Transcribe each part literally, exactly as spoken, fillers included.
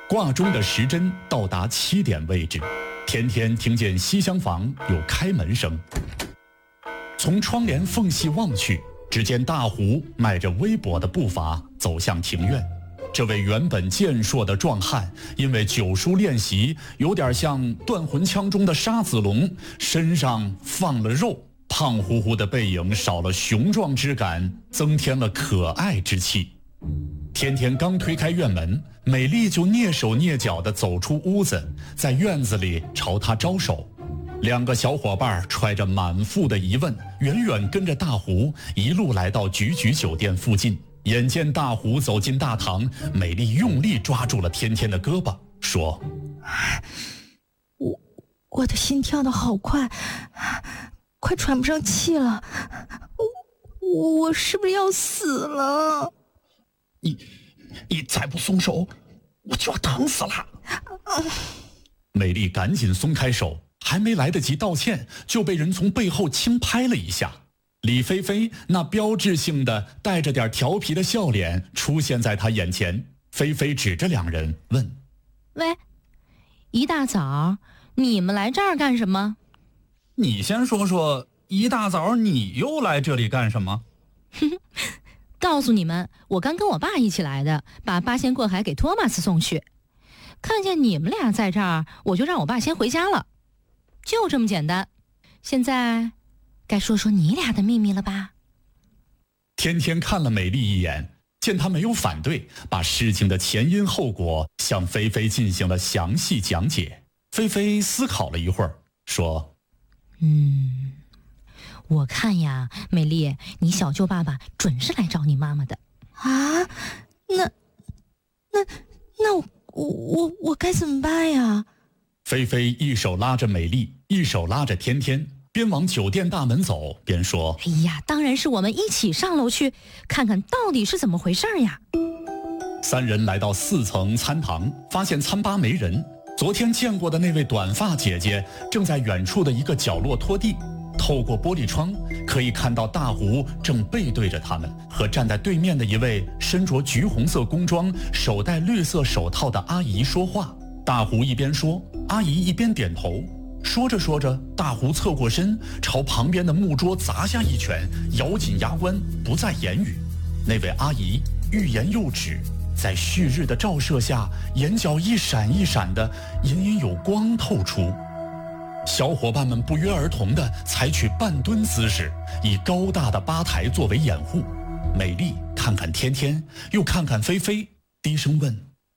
挂钟的时针到达七点位置，天天听见西厢房有开门声。从窗帘缝隙望去，只见大胡迈着微跛的步伐走向庭院。这位原本健硕的壮汉，因为久疏练习，有点像断魂枪中的沙子龙，身上放了肉，胖乎乎的背影少了雄壮之感，增添了可爱之气。天天刚推开院门，美丽就蹑手蹑脚地走出屋子，在院子里朝他招手。两个小伙伴揣着满腹的疑问，远远跟着大胡一路来到菊菊酒店附近。眼见大胡走进大堂，美丽用力抓住了天天的胳膊，说： 我我的心跳得好快，快喘不上气了，我我是不是要死了？ 你你再不松手，我就要疼死了。 美丽赶紧松开手，还没来得及道歉，就被人从背后轻拍了一下。李菲菲那标志性的带着点调皮的笑脸出现在她眼前。菲菲指着两人问： 喂，一大早你们来这儿干什么？ 你先说说，一大早你又来这里干什么？ 告诉你们，我刚跟我爸一起来的，把八仙过海给托马斯送去。看见你们俩在这儿，我就让我爸先回家了，就这么简单。现在该说说你俩的秘密了吧？ 天天看了美丽一眼，见她没有反对，把事情的前因后果向菲菲进行了详细讲解。菲菲思考了一会儿，说： 嗯，我看呀，美丽，你小舅爸爸准是来找你妈妈的啊。那那那我我我该怎么办呀？ 菲菲一手拉着美丽，一手拉着天天，边往酒店大门走边说： 哎呀，当然是我们一起上楼去看看到底是怎么回事呀。 三人来到四层餐堂，发现餐吧没人，昨天见过的那位短发姐姐正在远处的一个角落拖地。透过玻璃窗可以看到大胡正背对着他们，和站在对面的一位身着橘红色工装、手戴绿色手套的阿姨说话。大胡一边说，阿姨一边点头。说着说着，大胡侧过身，朝旁边的木桌砸下一拳，咬紧牙关，不再言语。那位阿姨欲言又止，在旭日的照射下，眼角一闪一闪的，隐隐有光透出。小伙伴们不约而同地采取半蹲姿势，以高大的吧台作为掩护。美丽看看天天，又看看菲菲，低声问：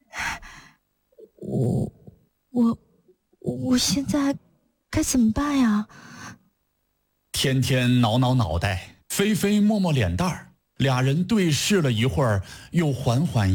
我我我现在该怎么办呀？ 天天挠挠脑袋，菲菲摸摸脸蛋儿，俩人对视了一会儿，又缓缓